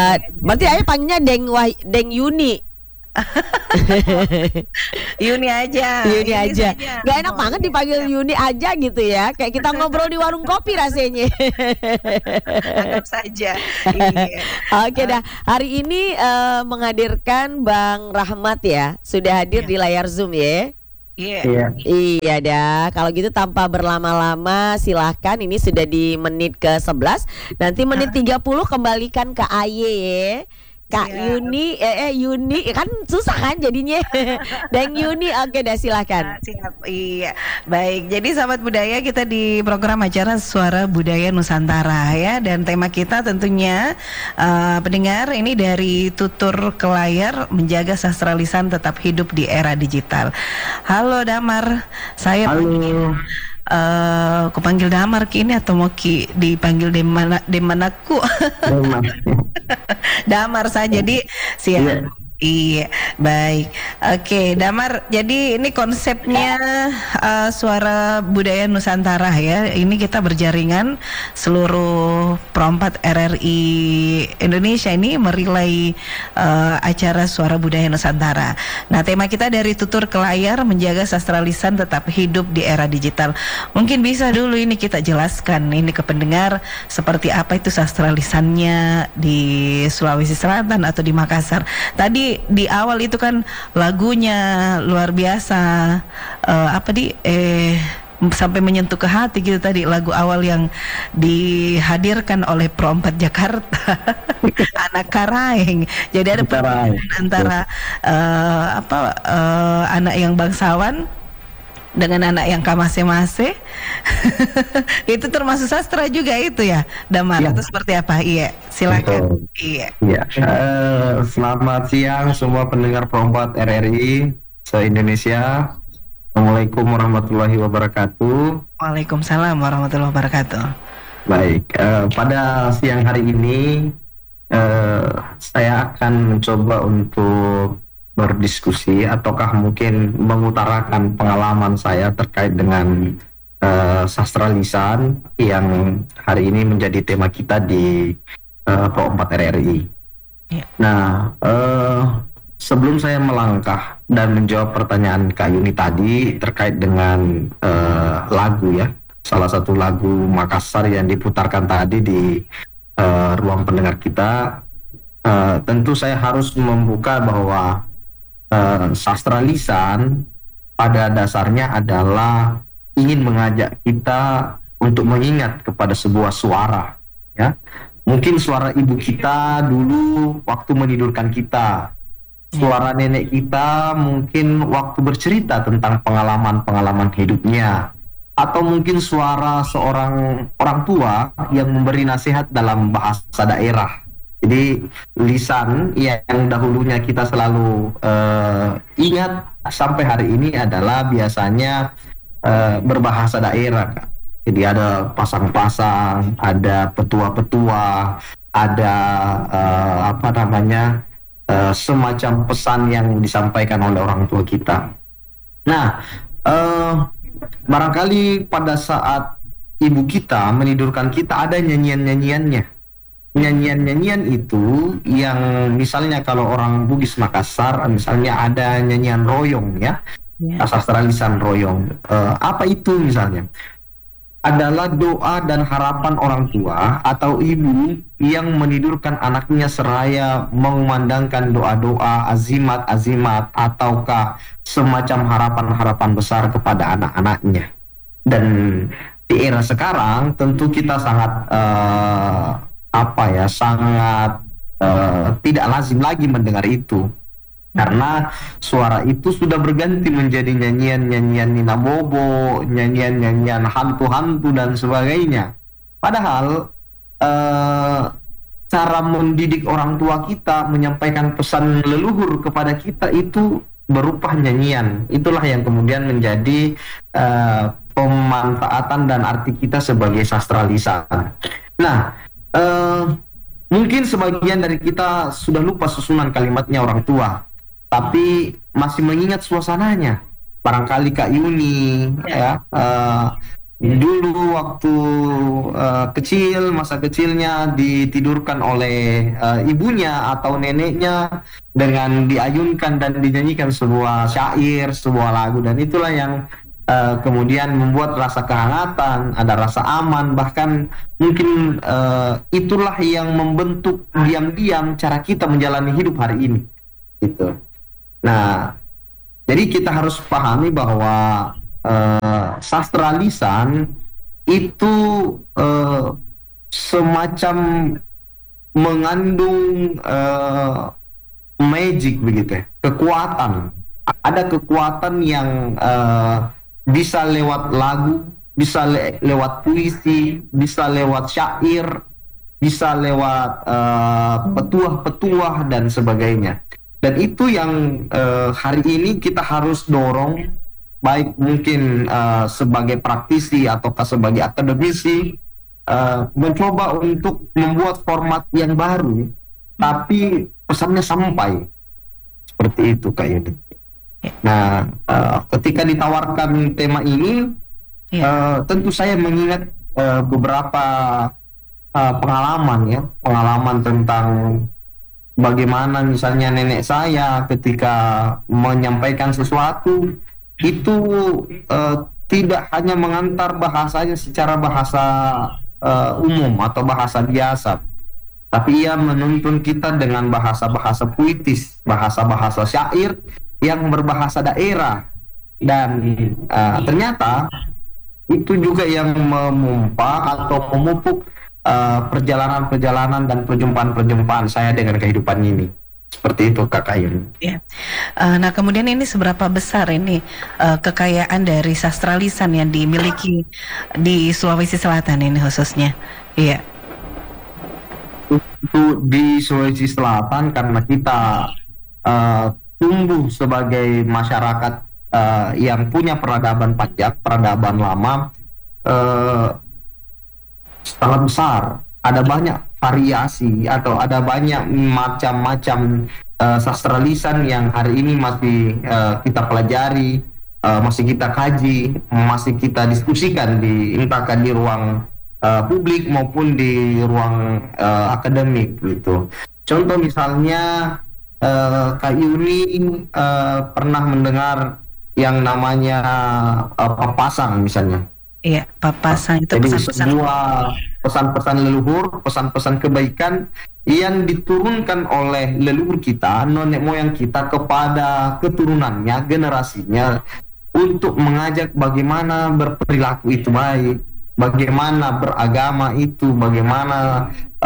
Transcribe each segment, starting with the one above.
Berarti ayah panggilnya Deng Yuni. Yuni aja. Yuni aja. saja. Gak enak banget dipanggil Yuni aja gitu ya. Kayak kita ngobrol di warung kopi rasanya. Anggap saja. Iya. Oke dah. Hari ini menghadirkan Bang Rahmat ya. Sudah hadir Iya. di layar Zoom ya. Iya. Iya. Iya dah. Kalau gitu tanpa berlama-lama silahkan. Ini sudah di menit ke-11. Nanti menit 30 kembalikan ke Aye ya. Kak Siap. Yuni, Yuni kan susah kan jadinya. Dan Yuni, oke dah silakan. Siap, iya. Baik, jadi sahabat budaya, kita di program acara Suara Budaya Nusantara ya. Dan tema kita tentunya pendengar ini dari tutur ke layar, menjaga sastra lisan tetap hidup di era digital. Halo Damar, saya Halo. aku panggil Damar kini atau mau dipanggil Demanaku? Mas. Damar saja, jadi siap. Iya. Iya, baik. Oke, Damar. Jadi ini konsepnya Suara Budaya Nusantara ya. Ini kita berjaringan seluruh perempat RRI Indonesia ini merilai acara Suara Budaya Nusantara. Nah, tema kita dari tutur ke layar, menjaga sastra lisan tetap hidup di era digital. Mungkin bisa dulu ini kita jelaskan ini ke pendengar seperti apa itu sastra lisannya di Sulawesi Selatan atau di Makassar. Tadi di awal itu kan lagunya luar biasa, sampai menyentuh ke hati gitu tadi, lagu awal yang dihadirkan oleh Pro 4 Jakarta. Anak Karaeng. Jadi ada perbedaan antara anak yang bangsawan dengan anak yang kamase-mase. Itu termasuk sastra juga itu ya, Damar, Ya. atau seperti apa? Iya, silakan. Betul. Iya. Iya. Selamat siang semua pendengar Pro 4 RRI se-Indonesia. Assalamualaikum warahmatullahi wabarakatuh. Waalaikumsalam warahmatullahi wabarakatuh. Baik, pada siang hari ini saya akan mencoba untuk berdiskusi ataukah mungkin mengutarakan pengalaman saya terkait dengan sastra lisan yang hari ini menjadi tema kita di Pro 4 RRI. Ya. Nah, sebelum saya melangkah dan menjawab pertanyaan Kak Yuni tadi terkait dengan lagu ya, salah satu lagu Makassar yang diputarkan tadi di ruang pendengar kita, tentu saya harus membuka bahwa sastra lisan pada dasarnya adalah ingin mengajak kita untuk mengingat kepada sebuah suara ya. Mungkin suara ibu kita dulu waktu menidurkan kita, suara nenek kita mungkin waktu bercerita tentang pengalaman-pengalaman hidupnya, atau mungkin suara seorang orang tua yang memberi nasihat dalam bahasa daerah. Jadi lisan yang dahulunya kita selalu ingat sampai hari ini adalah biasanya berbahasa daerah, Kak. Jadi ada pasang-pasang, ada petua-petua, ada semacam pesan yang disampaikan oleh orang tua kita. Nah, barangkali pada saat ibu kita menidurkan kita ada nyanyian-nyanyiannya. Nyanyian-nyanyian itu yang misalnya kalau orang Bugis Makassar misalnya ada nyanyian royong ya, sastra lisan royong. Apa itu misalnya? Adalah doa dan harapan orang tua atau ibu yang menidurkan anaknya seraya mengumandangkan doa-doa, azimat-azimat ataukah semacam harapan-harapan besar kepada anak-anaknya. Dan di era sekarang tentu kita sangat tidak lazim lagi mendengar itu, karena suara itu sudah berganti menjadi nyanyian-nyanyian Nina Bobo, nyanyian-nyanyian hantu-hantu dan sebagainya. Padahal cara mendidik orang tua kita menyampaikan pesan leluhur kepada kita itu berupa nyanyian. Itulah yang kemudian menjadi pemanfaatan dan arti kita sebagai sastra lisan. Nah, mungkin sebagian dari kita sudah lupa susunan kalimatnya orang tua, tapi masih mengingat suasananya. Barangkali Kak Yuni ya, dulu waktu kecil, masa kecilnya ditidurkan oleh ibunya atau neneknya dengan diayunkan dan dinyanyikan sebuah syair, sebuah lagu, dan itulah yang kemudian membuat rasa kehangatan, ada rasa aman, bahkan mungkin itulah yang membentuk diam-diam cara kita menjalani hidup hari ini, gitu. Nah, jadi kita harus pahami bahwa sastra lisan itu semacam mengandung magic begitu ya, kekuatan. Ada kekuatan yang bisa lewat lagu, bisa lewat puisi, bisa lewat syair, bisa lewat petuah-petuah dan sebagainya. Dan itu yang hari ini kita harus dorong, baik mungkin sebagai praktisi ataukah sebagai akademisi, mencoba untuk membuat format yang baru, tapi pesannya sampai seperti itu Kak Yudi. Nah, ketika ditawarkan tema ini, tentu saya mengingat beberapa pengalaman tentang bagaimana misalnya nenek saya ketika menyampaikan sesuatu itu tidak hanya mengantar bahasanya secara bahasa umum atau bahasa biasa, tapi ia menuntun kita dengan bahasa-bahasa puitis, bahasa-bahasa syair yang berbahasa daerah, dan ternyata itu juga yang memompa atau memupuk perjalanan-perjalanan dan perjumpaan-perjumpaan saya dengan kehidupan ini. Seperti itu Kak Kayun. Ya. Nah kemudian ini seberapa besar ini kekayaan dari sastra lisan yang dimiliki di Sulawesi Selatan ini khususnya? Iya. Untuk di Sulawesi Selatan, karena kita tumbuh sebagai masyarakat yang punya peradaban pajak, peradaban lama, sangat besar. Ada banyak variasi atau ada banyak macam-macam sastra lisan yang hari ini masih kita pelajari, masih kita kaji, masih kita diskusikan entah di ruang publik maupun di ruang akademik gitu. Contoh misalnya Kak Yuni pernah mendengar yang namanya papasan misalnya. Iya, papasan itu pesan-pesan. Sebuah pesan-pesan leluhur, pesan-pesan kebaikan yang diturunkan oleh leluhur kita, nenek moyang kita kepada keturunannya, generasinya, untuk mengajak bagaimana berperilaku itu baik, bagaimana beragama itu, bagaimana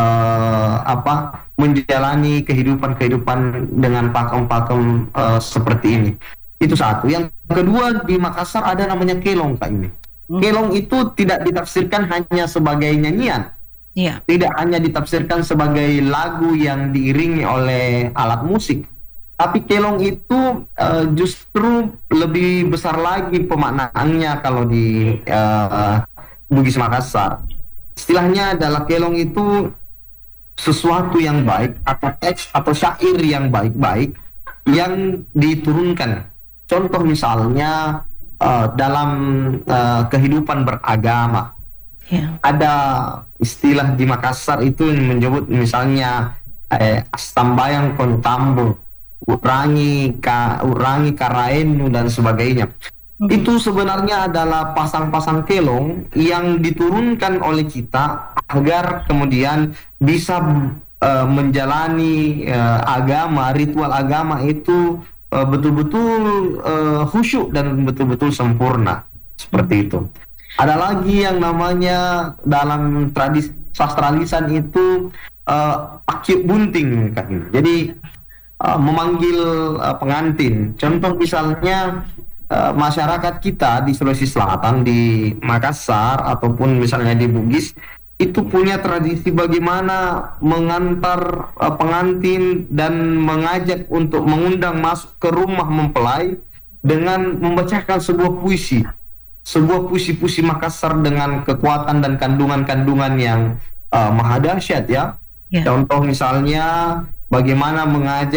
menjalani kehidupan dengan pakem-pakem seperti ini. Itu satu. Yang kedua, di Makassar ada namanya kelong Kak ini. Kelong itu tidak ditafsirkan hanya sebagai nyanyian, tidak hanya ditafsirkan sebagai lagu yang diiringi oleh alat musik, tapi kelong itu justru lebih besar lagi pemaknaannya kalau di Bugis Makassar. Istilahnya adalah kelong itu sesuatu yang baik atau teks atau syair yang baik-baik yang diturunkan. Contoh misalnya dalam kehidupan beragama, ada istilah di Makassar itu yang menyebut misalnya astambayang kontambo, urangi karaenu dan sebagainya. Itu sebenarnya adalah pasang-pasang kelong yang diturunkan oleh kita agar kemudian bisa menjalani agama, ritual agama itu betul-betul khusyuk dan betul-betul sempurna, seperti itu. Ada lagi yang namanya dalam tradisi sastra lisan itu pakyut bunting kan. Jadi memanggil pengantin. Contoh misalnya masyarakat kita di Sulawesi Selatan, di Makassar ataupun misalnya di Bugis, itu punya tradisi bagaimana mengantar pengantin dan mengajak untuk mengundang masuk ke rumah mempelai dengan membacakan sebuah puisi Makassar dengan kekuatan dan kandungan-kandungan yang maha dahsyat ya. Contoh misalnya bagaimana mengajak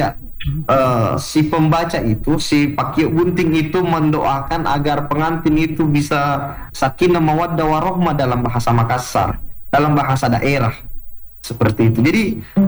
si pembaca itu, si Pakiuk Bunting itu mendoakan agar pengantin itu bisa sakinah mawaddah warohmah dalam bahasa Makassar, dalam bahasa daerah seperti itu. Jadi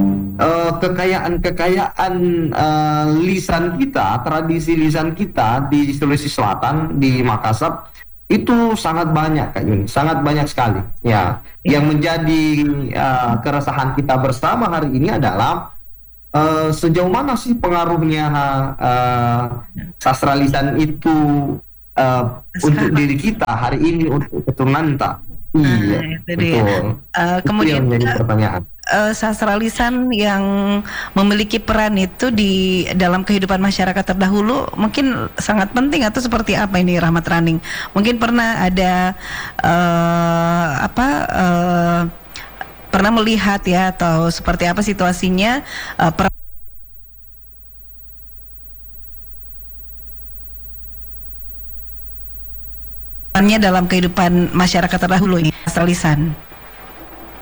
kekayaan lisan kita, tradisi lisan kita di Sulawesi Selatan, di Makassar itu sangat banyak Kak Yuni, sangat banyak sekali. Ya, yang menjadi keresahan kita bersama hari ini adalah sejauh mana sih pengaruhnya sastra lisan itu untuk diri kita hari ini, untuk keturunan kita. Iya, Itu dia. betul. Itu Kemudian yang menjadi juga pertanyaan. sastra lisan yang memiliki peran itu di dalam kehidupan masyarakat terdahulu mungkin sangat penting, atau seperti apa ini Rahmat Raning? Mungkin pernah ada pernah melihat ya, atau seperti apa situasinya perannya dalam kehidupan masyarakat terdahulu ini sastra lisan.